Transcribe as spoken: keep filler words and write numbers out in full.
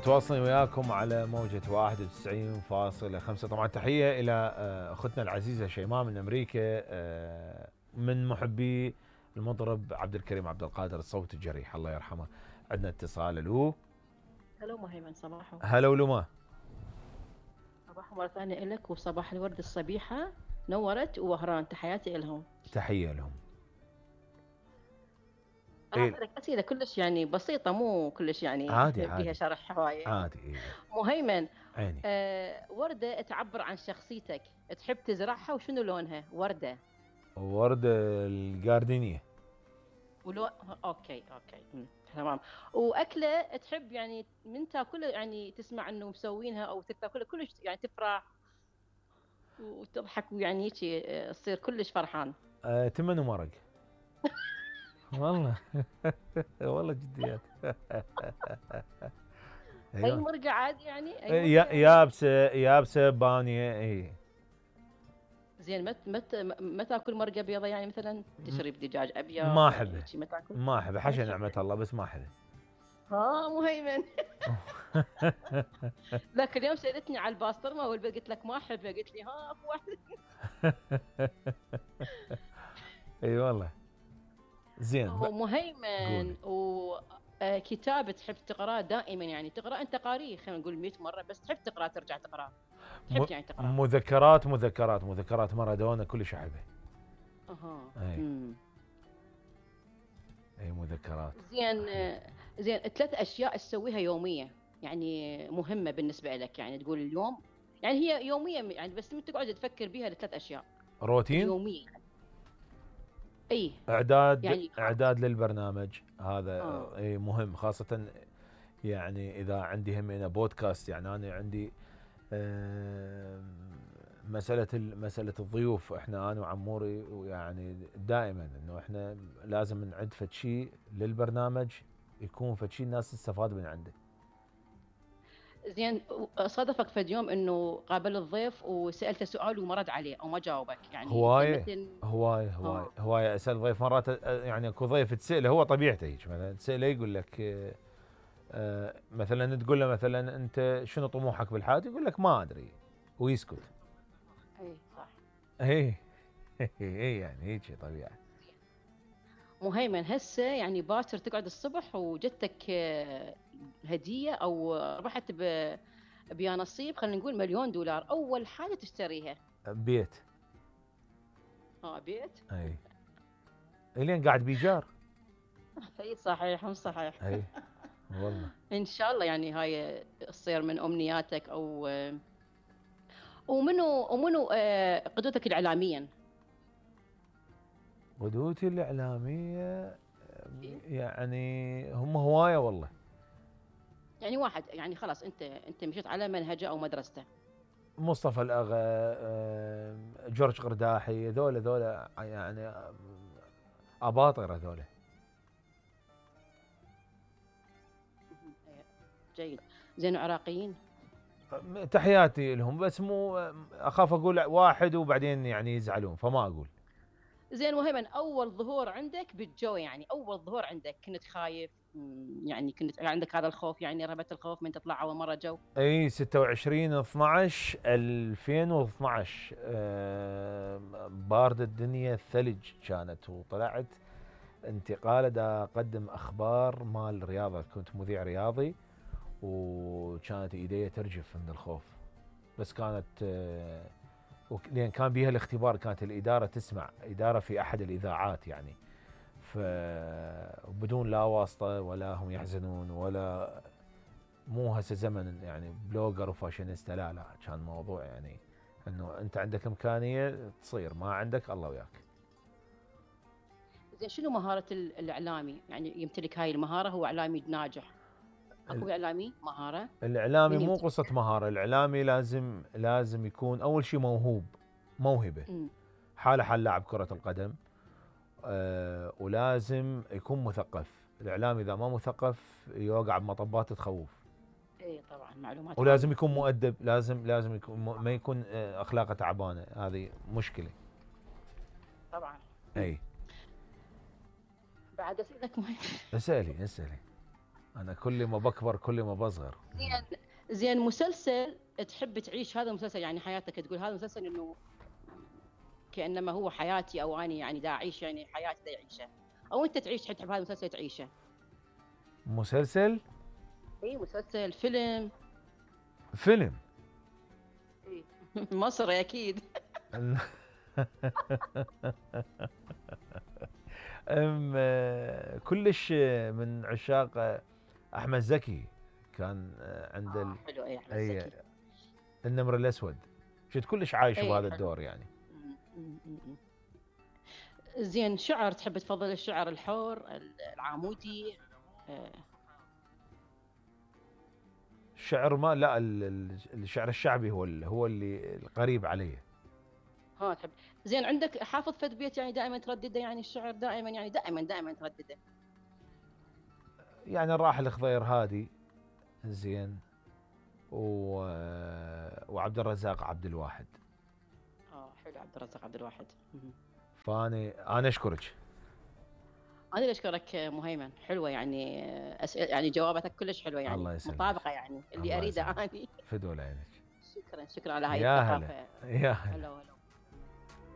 متواصلين وياكم على موجة واحد وتسعين فاصلة خمسة. طبعا تحية إلى أختنا العزيزة شيماء من أمريكا، من محبي المطرب عبد الكريم عبد القادر الصوت الجريح الله يرحمه. عندنا اتصال. الو هلو مهيمن، صباحو. هلا ولما صباحو مرة ثانية إلك، وصباح الورد الصبيحة نورت ووهران، تحياتي إلهم. تحية لهم. أنا إيه أسألك أسئلة كلش يعني بسيطة، مو كلش يعني عادي بيها عادي شرح هواية. عادي. إيه مهيمن، عيني. آه وردة تعبر عن شخصيتك، تحب تزرعها وشنو لونها وردة؟ وردة الجاردينية. ولون، أوكي أوكي مم. تمام. وأكلة تحب يعني من تاكلها يعني تسمع إنه مسوينها أو تاكلها كلش يعني تفرح وتضحك ويعني هيك آه، تصير كلش فرحان. آه تمن ومرق. والله والله جديات. أي ايوه. مرقة عادي يعني، أي مرقة يا- يعني. يابسه يابسه بانيه. اي زين، مت مت ما تاكل مرقه بيضة يعني، مثلا تشرب دجاج ما ابيض يعني احبه. هيك ما تاكل؟ ما احبه ما حاشا نعمه تحبه؟ الله، بس ما احبه. ها مهيمن. ذاك اليوم سالتني على الباسترما والبيض، قلت لك ما احبه، قلت لي ها اكو واحد. اي والله. زين ب- قولي. ومهيمن، وكتاب تحب تقراه دائما يعني، تقرا انت قاريه خلينا نقول مئة مره، بس تحب تقرا ترجع تقراه، م- تحب يعني تقراه. مذكرات مذكرات مذكرات مارادونا كلش احبه. اها اي امم اي مذكرات زين. احبه. زين، ثلاث اشياء تسويها يوميه يعني مهمه بالنسبه لك، يعني تقول اليوم يعني هي يوميه يعني، بس انت تقعد تفكر بيها لثلاث اشياء روتين. اليوميه يعني. اي اعداد يعني خلاص. اعداد للبرنامج هذا اه اي مهم، خاصه يعني اذا عندي هم هنا بودكاست. يعني انا عندي آم، مسألة مسألة الضيوف، احنا انا وعموري ويعني دائما انه احنا لازم نعد فد شيء للبرنامج، يكون فد شيء الناس تستفاد من عنده. زين، صادفك فد يوم انه قابل الضيف وسالته سؤال وما رد عليه او ما جاوبك يعني انت هواية مثل؟ هواية هواية اه هواية اسأل ضيف مرات. آه، يعني اكو ضيف تسأله هو طبيعته هيك، مثلا تسأله يقول لك آه، آه، مثلا تقول له مثلا انت شنو طموحك بالحياة، يقول لك ما ادري ويسكت. اي صح. ايه ايه يعني هيك طبيعة. زين مهيمن، هسه يعني باكر تقعد الصبح وجتك آه، هديه او ربحت ب بيا نصيب، خلينا نقول مليون دولار، اول حاجه تشتريها؟ بيت. اه بيت. اي الين قاعد بيجار. اي صحيح مو صحيح. اي والله. ان شاء الله يعني هاي تصير من امنياتك، او ومنو ومنو آه، قدوتك الاعلاميا؟ قدوتي الإعلامية إيه؟ يعني هم هواية والله. يعني واحد يعني خلاص انت انت مشيت على منهجه او مدرسته. مصطفى الأغا، آه، جورج قرداحي، ذولا ذولا يعني أباطرة ذولا. مهم. إيه، جيد. زين، عراقيين؟ تحياتي لهم، بس مو أخاف أقول واحد وبعدين يعني يزعلون فما أقول. زين مهيمن، اول ظهور عندك بالجو يعني، اول ظهور عندك كنت خايف؟ مم، يعني كنت عندك هذا الخوف يعني، رهبة الخوف من تطلع اول مرة جو؟ اي ستة وعشرين اثنعش ألفين واثنعش، آه، بارد الدنيا الثلج كانت، وطلعت انتقال دا اقدم اخبار مال رياضه، كنت مذيع رياضي، وكانت ايدي ترجف من الخوف. بس كانت آه، وك- لان كان بيها الاختبار، كانت الاداره تسمع، اداره في احد الاذاعات يعني، ف بدون لا واسطه ولا هم يحزنون ولا، مو هسه زمن يعني بلوجر وفاشينيستا، لا لا، كان موضوع يعني انه انت عندك امكانيه تصير، ما عندك الله وياك. زين، شنو مهارة ال- الاعلامي يعني يمتلك هاي المهارة، هو اعلامي ناجح؟ اكو اعلامي مهارة الاعلامي من مو قصه يمتلكها؟ مهاره، الاعلامي لازم لازم يكون اول شيء موهوب، موهبه، امم حاله حال لاعب كره القدم. أه ولازم يكون مثقف. الاعلامي اذا ما مثقف يوقع بمطبات تخوف. اي طبعا، معلومات ولازم هامة. يكون امم مؤدب، لازم لازم يكون م- ما طبعا يكون آه، اخلاقه تعبانه، هذه مشكله. طبعا. مم. اي بعد اسالك مهم. اسالي اسالي. انا كل ما بكبر كل ما بصغر. زين زين مسلسل تحب تعيش هذا المسلسل يعني حياتك، تقول هذا المسلسل انه كانما هو حياتي، او اني يعني دا اعيش يعني حياتي دا يعيشها، او انت تعيش تحب هذا المسلسل تعيشه؟ مسلسل؟ اي مسلسل، فيلم. فيلم. اي مصري اكيد. أم آه، كلش من عشاق احمد زكي، كان آه، عند ال... آه حلو، اي احمد اي زكي. النمر الاسود، شفت كلش عايش اي بهذا حلو. الدور يعني. م- م- م- م. زين شعر، تحب تفضل الشعر الحر العامودي؟ آه. الشعر ما لا ال- ال- الشعر الشعبي هو ال- هو اللي القريب عليه. ها تحب. زين عندك حافظ فد بيت يعني دائما تردده، يعني الشعر دائما يعني دائما دائما تردده؟ يعني الراحل الخضير هادي زين، و... وعبد الرزاق عبد الواحد. اه حلو، عبد الرزاق عبد الواحد. م- فاني انا اشكرك. انا اللي اشكرك مهيمن، حلوه يعني أسئلة يعني جواباتك كلش حلوه يعني الله يسلمك. مطابقه يعني اللي الله اريده يسلمك. اني. فدول عينك. شكرا شكرا على هاي يا هلا الثقافه. يا هلا. هلا هلا.